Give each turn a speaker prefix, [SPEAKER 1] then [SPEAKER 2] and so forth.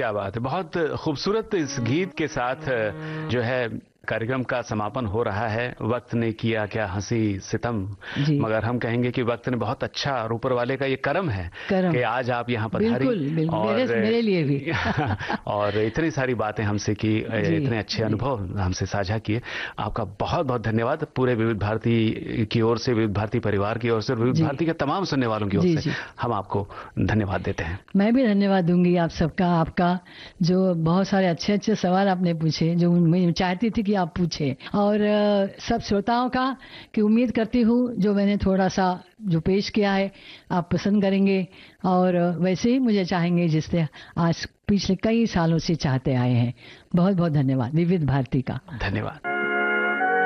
[SPEAKER 1] क्या बात है, बहुत खूबसूरत इस गीत के साथ जो है कार्यक्रम का समापन हो रहा है। वक्त ने किया क्या हंसी सितम,
[SPEAKER 2] जी।
[SPEAKER 1] मगर हम कहेंगे कि वक्त ने बहुत अच्छा, और ऊपर वाले का ये करम है
[SPEAKER 2] करम।
[SPEAKER 1] कि आज आप यहाँ पधारी।
[SPEAKER 2] बिल्कुल बिल्कुल,
[SPEAKER 1] और
[SPEAKER 2] मेरे लिए भी।
[SPEAKER 1] और इतनी सारी बातें हमसे की,
[SPEAKER 2] जी
[SPEAKER 1] इतने अच्छे
[SPEAKER 2] जी।
[SPEAKER 1] अनुभव हमसे साझा किए। आपका बहुत बहुत धन्यवाद। पूरे विविध भारती की ओर से, विविध भारती परिवार की ओर से, विविध
[SPEAKER 2] जी
[SPEAKER 1] भारती के तमाम सुनने वालों की ओर
[SPEAKER 2] जी
[SPEAKER 1] से
[SPEAKER 2] जी।
[SPEAKER 1] हम आपको धन्यवाद देते हैं।
[SPEAKER 2] मैं भी धन्यवाद दूंगी आप सबका, आपका जो बहुत सारे अच्छे अच्छे सवाल आपने पूछे, जो मैं चाहती थी कि आप पूछे, और सब श्रोताओं का कि उम्मीद करती हूँ जो मैंने थोड़ा सा जो पेश किया है आप पसंद करेंगे, और वैसे ही मुझे चाहेंगे जिससे आज पिछले कई सालों से चाहते आए हैं। बहुत बहुत धन्यवाद विविध भारती का।
[SPEAKER 1] धन्यवाद।